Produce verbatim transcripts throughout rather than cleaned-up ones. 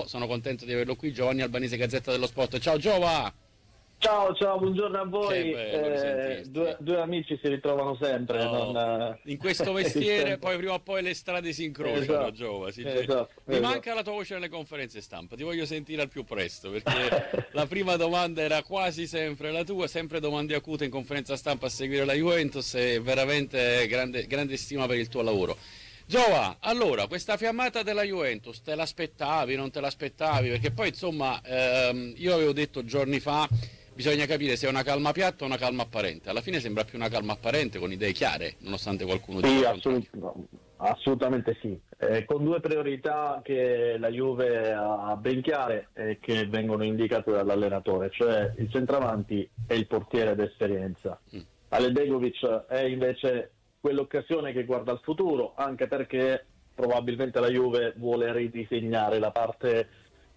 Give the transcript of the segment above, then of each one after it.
però sono contento di averlo qui. Giovanni Albanese, Gazzetta dello Sport. Ciao Giova! Ciao, ciao, buongiorno a voi. Eh, due, due amici si ritrovano sempre. No. Non, in questo mestiere poi prima o poi le strade si incrociano, esatto. Giova. Sì, esatto, mi esatto. manca la tua voce nelle conferenze stampa, ti voglio sentire al più presto, perché la prima domanda era quasi sempre la tua, sempre domande acute in conferenza stampa a seguire la Juventus, e veramente grande, grande stima per il tuo lavoro. Giova, allora, questa fiammata della Juventus, te l'aspettavi, non te l'aspettavi? Perché poi insomma, ehm, io avevo detto giorni fa, bisogna capire se è una calma piatta o una calma apparente. Alla fine sembra più una calma apparente, con idee chiare, nonostante qualcuno sì, dica assolut- assolutamente sì, eh, con due priorità che la Juve ha ben chiare e che vengono indicate dall'allenatore, cioè il centravanti e il portiere d'esperienza. Mm. Alexander è invece quell'occasione che guarda al futuro, anche perché probabilmente la Juve vuole ridisegnare la parte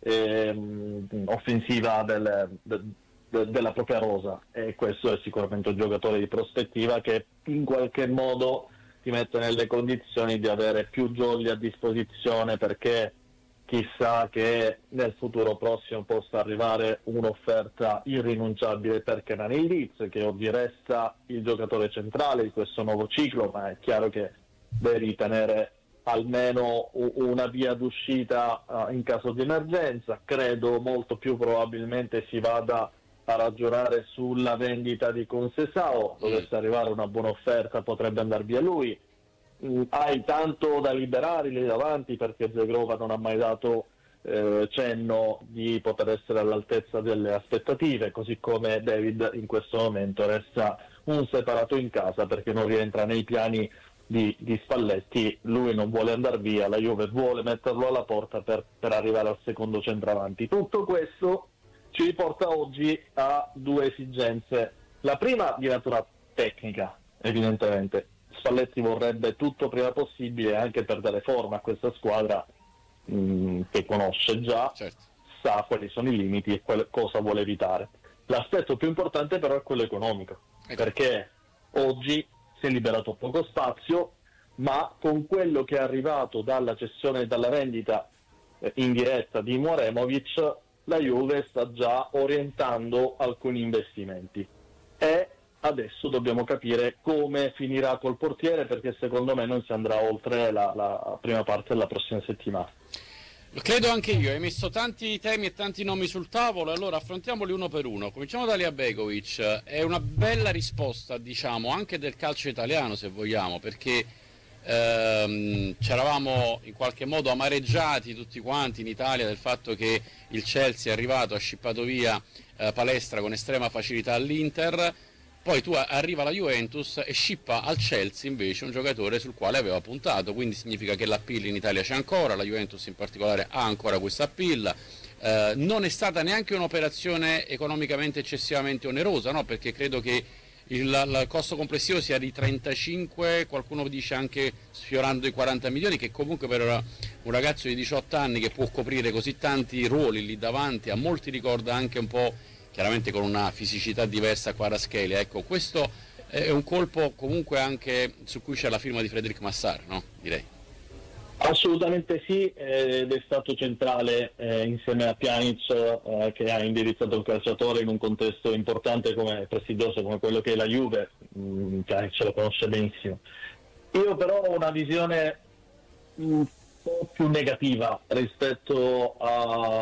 ehm, offensiva del, del della propria rosa, e questo è sicuramente un giocatore di prospettiva che in qualche modo ti mette nelle condizioni di avere più jolly a disposizione, perché chissà che nel futuro prossimo possa arrivare un'offerta irrinunciabile per Kenan Yildiz, che oggi resta il giocatore centrale di questo nuovo ciclo, ma è chiaro che deve ritenere almeno una via d'uscita uh, in caso di emergenza. Credo molto più probabilmente si vada a ragionare sulla vendita di Conceição. Dovesse arrivare una buona offerta potrebbe andare via lui. Mm, hai tanto da liberare lì davanti, perché Zegrova non ha mai dato eh, cenno di poter essere all'altezza delle aspettative, così come David in questo momento resta un separato in casa perché non rientra nei piani di, di Spalletti. Lui non vuole andare via, la Juve vuole metterlo alla porta per, per arrivare al secondo centravanti. Tutto questo ci riporta oggi a due esigenze. La prima di natura tecnica, evidentemente. Spalletti vorrebbe tutto prima possibile, anche per dare forma a questa squadra mh, che conosce già, certo. Sa quali sono i limiti e quale, cosa vuole evitare. L'aspetto più importante però è quello economico, ecco. Perché oggi si è liberato poco spazio, ma con quello che è arrivato dalla cessione e dalla vendita eh, in diretta di Moremovic, la Juve sta già orientando alcuni investimenti e adesso dobbiamo capire come finirà col portiere, perché secondo me non si andrà oltre la, la prima parte della prossima settimana. Lo credo anche io, hai messo tanti temi e tanti nomi sul tavolo, allora affrontiamoli uno per uno. Cominciamo da Alija Begovic, è una bella risposta, diciamo, anche del calcio italiano, se vogliamo, perché ehm, c'eravamo in qualche modo amareggiati tutti quanti in Italia del fatto che il Chelsea è arrivato, ha scippato via eh, Palestra con estrema facilità all'Inter. Poi tu arriva la Juventus e scippa al Chelsea invece un giocatore sul quale aveva puntato, quindi significa che l'appeal in Italia c'è ancora, la Juventus in particolare ha ancora questa appeal. Eh, non è stata neanche un'operazione economicamente eccessivamente onerosa, no? Perché credo che il, il costo complessivo sia di trentacinque, qualcuno dice anche sfiorando i quaranta milioni, che comunque per un ragazzo di diciotto anni che può coprire così tanti ruoli lì davanti, a molti ricorda anche un po', chiaramente con una fisicità diversa a Kvaratskhelia. Ecco, questo è un colpo comunque anche su cui c'è la firma di Frédéric Massart, no? Direi. Assolutamente sì, ed è stato centrale eh, insieme a Pjanic eh, che ha indirizzato il calciatore in un contesto importante come prestigioso come quello che è la Juve. mm, Pjanic lo conosce benissimo. Io però ho una visione un po' più negativa rispetto a,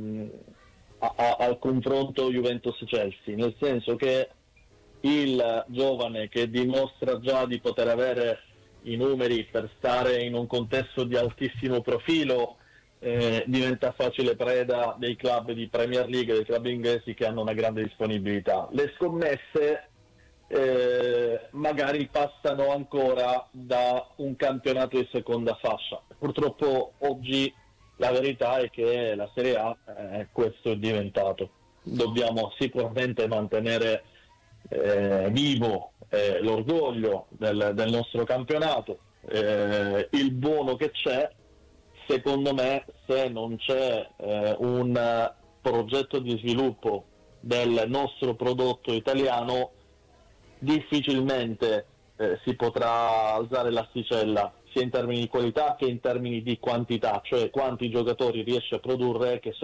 a, a, al confronto Juventus-Chelsea, nel senso che il giovane che dimostra già di poter avere i numeri per stare in un contesto di altissimo profilo eh, diventa facile preda dei club di Premier League, dei club inglesi che hanno una grande disponibilità. Le scommesse eh, magari passano ancora da un campionato di seconda fascia. Purtroppo oggi la verità è che la Serie A eh, questo è diventato. Dobbiamo sicuramente mantenere eh, vivo Eh, l'orgoglio del, del nostro campionato, eh, il buono che c'è. Secondo me, se non c'è eh, un progetto di sviluppo del nostro prodotto italiano, difficilmente eh, si potrà alzare l'asticella sia in termini di qualità che in termini di quantità, cioè quanti giocatori riesce a produrre, che